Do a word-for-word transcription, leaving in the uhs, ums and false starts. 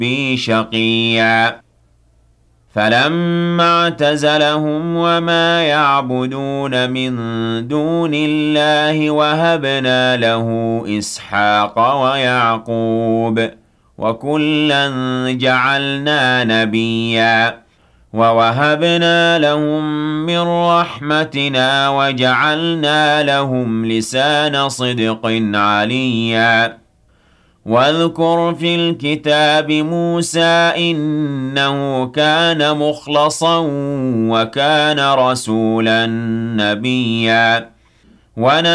رَبِّي شَقِيًّا فَلَمَّا اعْتَزَلَهُمْ وَمَا يَعْبُدُونَ مِن دُونِ اللَّهِ وَهَبْنَا لَهُ إِسْحَاقَ وَيَعْقُوبَ وَكُلًّا جَعَلْنَا نَبِيًّا وَوَهَبْنَا لَهُم مِّن رَّحْمَتِنَا وَجَعَلْنَا لَهُمْ لِسَانَ صِدْقٍ عَلِيًّا وَاذْكُرْ فِي الْكِتَابِ مُوسَىٰ إِنَّهُ كَانَ مُخْلَصًا وَكَانَ رَسُولًا نَّبِيًّا